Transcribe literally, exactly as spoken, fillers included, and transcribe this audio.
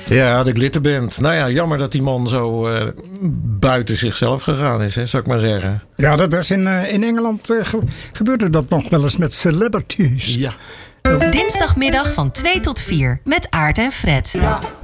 Ja, de Glitterband. Nou ja, jammer dat die man zo uh, buiten zichzelf gegaan is, hè, zou ik maar zeggen. Ja, dat is in, uh, in Engeland uh, ge- gebeurde dat nog wel eens met celebrities. Ja. Dinsdagmiddag van twee tot vier met Aart en Fred. Ja.